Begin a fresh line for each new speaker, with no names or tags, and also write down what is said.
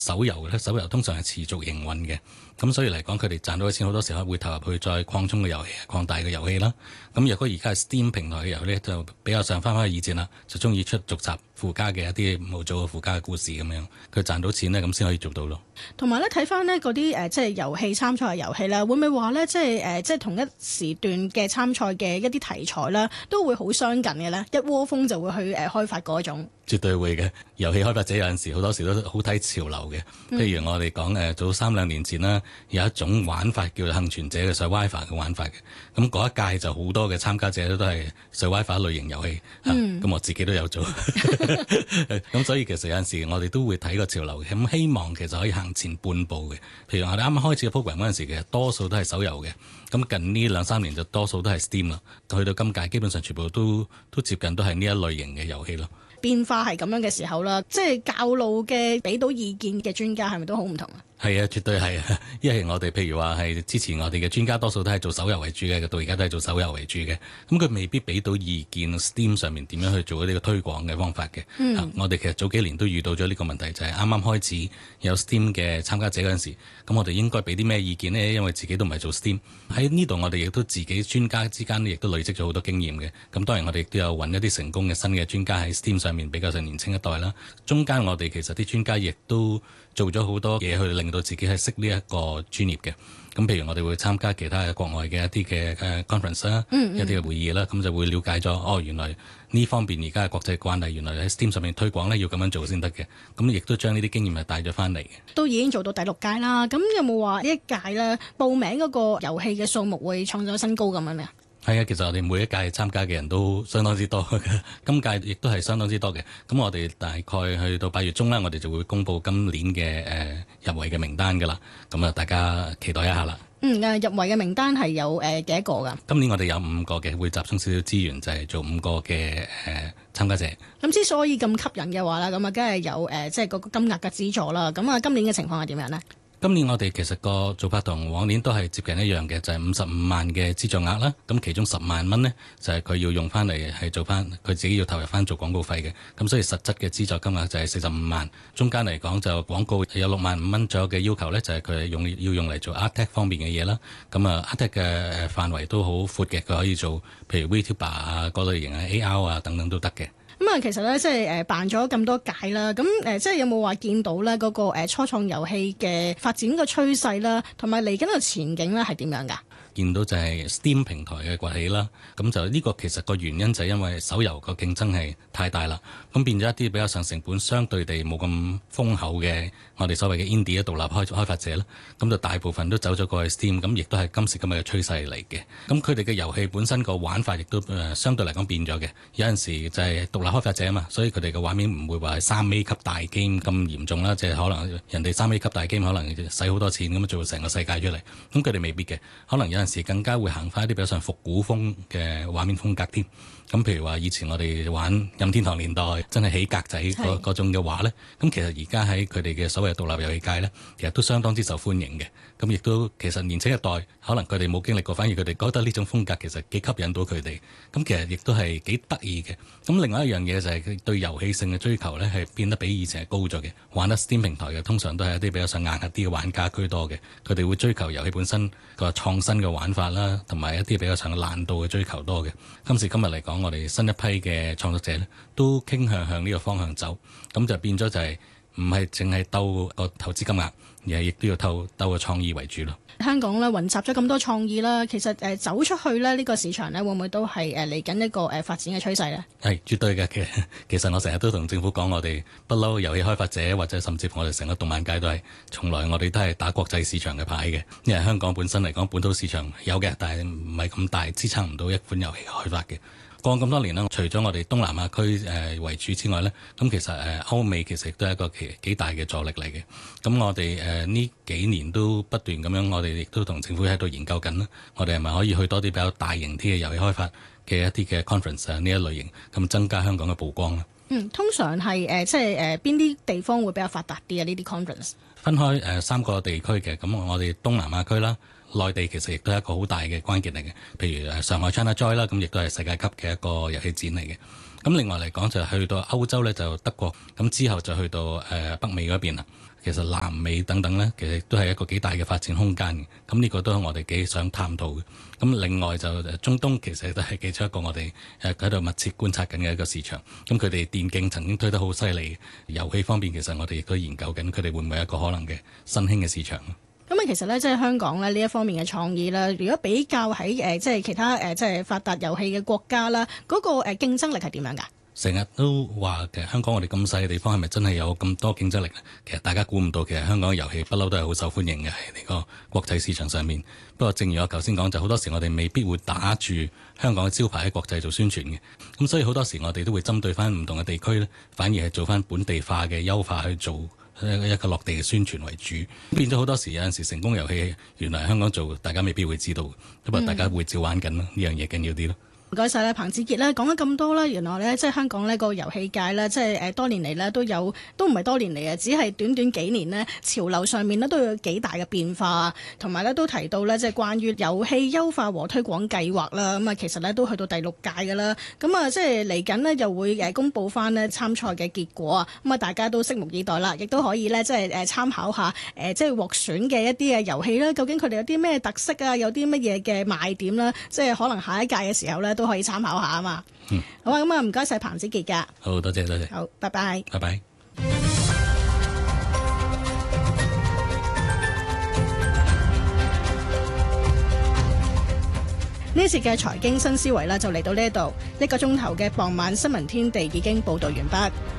手遊咧，手遊通常係持續營運嘅，咁所以嚟講佢哋賺到嘅錢好多時候會投入去再擴充嘅遊戲、擴大嘅遊戲啦。咁若果而家係 Steam 平台嘅遊戲咧，就比較上翻去以前啦，就中意出續集附加嘅一啲模組嘅附加嘅故事咁樣，佢賺到錢咧咁先可以做到咯。
同埋咧睇翻呢嗰啲即係遊戲參賽嘅遊戲啦，會唔會話咧即係同一時段嘅參賽嘅一啲題材啦，都會好相近嘅咧？一窩蜂就會去開發嗰種。
絕對會嘅，遊戲開發者有陣時好多時都好睇潮流嘅。譬如我哋講早3-2年前啦，有一種玩法叫做幸存者嘅 Survivor 嘅玩法嘅。咁嗰一屆就好多嘅參加者都係 Survivor 類型遊戲。咁我自己都有做。咁所以其實有陣時我哋都會睇個潮流嘅。咁希望其實可以行前半步嘅。譬如我哋啱啱開始嘅 program 嗰陣時，其實多數都係手遊嘅。咁近呢2-3年就多數都係 Steam 啦。去到今屆基本上全部都接近都係呢一類型嘅遊戲咯。
變化係咁樣嘅時候啦，即係教路嘅俾到意見嘅專家係咪都好唔同啊？
係啊，絕對係啊！因為我哋譬如話係之前我哋嘅專家多數都係做手遊為主嘅，到而家都係做手遊為主嘅。咁佢未必俾到意見 Steam 上面點樣去做呢個推廣嘅方法嘅。我哋其實早幾年都遇到咗呢個問題，就係啱啱開始有 Steam 嘅參加者嗰陣時，咁我哋應該俾啲咩意見呢？因為自己都唔係做 Steam 喺呢度，我哋亦都自己專家之間亦都累積咗好多經驗嘅。咁當然我哋亦都有揾一啲成功嘅新嘅專家喺 Steam 上面比較上年輕一代啦。中間我哋其實啲專家亦都做咗好多嘢去令到自己係識呢一個專業嘅。咁譬如我哋會參加其他嘅國外嘅一啲嘅conference 啦，一啲嘅會議啦，咁就會了解咗原來呢方面而家嘅國際慣例，原來喺 Steam 上面推廣咧要咁樣做先得嘅。咁亦都將呢啲經驗係帶咗翻嚟嘅。
都已經做到第6屆啦，咁有冇話呢一屆咧報名嗰個遊戲嘅數目會創造新高咁樣咩啊？
係啊，其實我哋每一屆參加嘅人都相當之多嘅，今屆亦都係相當之多嘅。咁我哋大概去到8月中啦，我哋就會公布今年嘅入圍嘅名單㗎啦。咁啊，大家期待一下啦。
入圍嘅名單係有幾多個㗎？
今年我哋有5個嘅，會集中少少資源，就係做5個嘅參加者。
咁之所以咁吸引嘅話啦，咁啊，梗係有即係嗰個金額嘅資助啦。咁啊，今年嘅情況係點樣呢？
今年我哋其實個做法同往年都係接近一樣嘅，就係55萬嘅資助額啦。咁其中10萬蚊呢，就係佢要用翻嚟係做翻佢自己要投入翻做廣告費嘅。咁所以實質嘅資助金額就係45萬。中間嚟講就廣告有6萬5蚊左右嘅要求呢，就係佢要用嚟做 ArtTech 方面嘅嘢啦。咁啊 ArtTech 嘅範圍都好闊嘅，佢可以做譬如 VTuber 啊嗰類型啊 AR 啊等等都得嘅。
咁啊，其實咧，即係辦咗咁多屆啦，咁即係有冇話見到咧嗰個初創遊戲嘅發展嘅趨勢啦，同埋嚟緊嘅前景咧係點樣㗎？
見到就係 Steam 平台嘅崛起啦，咁就呢個其實個原因就係因為手遊個競爭係太大啦，咁變咗一啲比較上成本相對地冇咁豐厚嘅我哋所謂嘅 indie 嘅獨立開發者啦，咁就大部分都走咗過去 Steam， 咁亦都係今時今日嘅趨勢嚟嘅。咁佢哋嘅遊戲本身個玩法亦都相對嚟講變咗嘅，有陣時就係獨立開發者啊嘛，所以佢哋嘅畫面唔會話係3A 級大 game 咁嚴重啦，即係可能人哋3A 級大 game 可能使好多錢咁做成個世界出嚟，咁佢哋未必嘅，可能有陣時更加會行翻一啲比較上復古風嘅畫面風格添。咁譬如話以前我哋玩任天堂年代真係起格仔嗰種嘅話呢，咁其實而家喺佢哋嘅所謂獨立遊戲界呢，其實都相當之受歡迎嘅。咁亦都其實年輕一代可能佢哋冇經歷過，反而佢哋覺得呢種風格其實幾吸引到佢哋。咁其實亦都係幾得意嘅。咁另外一樣嘢就係佢對遊戲性嘅追求呢，係變得比以前係高咗嘅。玩得 Steam 平台嘅通常都係一啲比較上硬核啲嘅玩家居多嘅，佢哋會追求遊戲本身個創新嘅玩法啦，同埋一啲比較上難度嘅追求多嘅。今時今日嚟講，我哋新一批嘅創作者呢，都傾向呢個方向走，咁就變咗就係唔係淨係鬥個投資金額，而係亦都要鬥個創意為主咯。
香港咧雲集咗咁多創意啦，其實走出去咧呢個市場咧，會唔會都係嚟緊一個發展嘅趨勢咧？係
絕對嘅。其實我成日都同政府講，我哋不嬲遊戲開發者或者甚至乎我哋成個動漫界都係從來我哋都係打國際市場嘅牌嘅，因為香港本身嚟講本土市場有嘅，但係唔係咁大，支撐唔到一款遊戲嘅開發嘅。過咁多年啦，除咗我哋東南亞區為主之外呢，咁其實歐美其實亦都係一個幾大嘅助力嚟嘅。咁我哋呢幾年都不斷咁樣，我哋亦都同政府喺度研究緊啦。我哋係咪可以去多啲比較大型啲嘅遊戲開發嘅一啲嘅 conference 呢一類型，咁增加香港嘅曝光呢？
通常係即係邊啲地方會比較發達啲啊？呢啲 conference
分開3個地區嘅，咁我哋東南亞區啦。內地其實亦都係一個好大嘅關鍵嚟嘅，譬如上海 ChinaJoy 啦，咁亦都係世界級嘅一個遊戲展嚟嘅。咁另外嚟講就去到歐洲呢，就德國，咁之後就去到北美嗰邊啦。 其實南美等等咧，其實都係一個幾大嘅發展空間嘅。咁呢個都係我哋幾想探討嘅。咁另外就中東其實都係其中一個我哋喺度密切觀察緊嘅一個市場。咁佢哋電競曾經推得好犀利，遊戲方面其實我哋亦都研究緊，佢哋會唔會有一個可能嘅新興嘅市場。
咁啊，其實咧，即係香港咧呢一方面嘅創意啦，如果比較喺即係其他即係發達遊戲嘅國家啦，嗰個競爭力係點樣㗎？
成日都話其實香港我哋咁細嘅地方係咪真係有咁多競爭力呢？其實大家估唔到，其實香港嘅遊戲不嬲都係好受歡迎嘅喺呢個國際市場上面。不過正如我頭先講，就好多時我哋未必會打住香港嘅招牌喺國際做宣傳嘅。咁所以好多時我哋都會針對翻唔同嘅地區呢，反而係做翻本地化嘅優化去做一個落地嘅宣傳為主。變咗好多時有陣時成功遊戲原來香港做，大家未必會知道，不過大家會照玩緊咯。呢樣嘢緊要啲咯。
唔該晒啦，彭智傑咧講咗咁多啦，原來咧即係香港呢個遊戲界咧，即係多年嚟咧都唔係多年嚟啊，只係短短幾年呢，潮流上面咧都有幾大嘅變化，同埋咧都提到咧即係關於遊戲優化和推廣計劃啦。咁啊，其實咧都去到第6屆㗎啦。咁啊，即係嚟緊呢，又會公佈翻呢參賽嘅結果啊。咁啊，大家都拭目以待啦，亦都可以咧即係參考下即係獲選嘅一啲嘅遊戲啦。究竟佢哋有啲咩特色啊？有啲乜嘢嘅賣點啦？即係可能下一屆嘅時候咧，都可以參考下啊嘛。好啊，咁啊，唔該晒彭智傑㗎。
好多謝多謝。
好，拜拜。
拜拜。
呢一節嘅財經新思維啦，就嚟到呢一度，1個鐘頭嘅傍晚新聞天地已經報導完畢。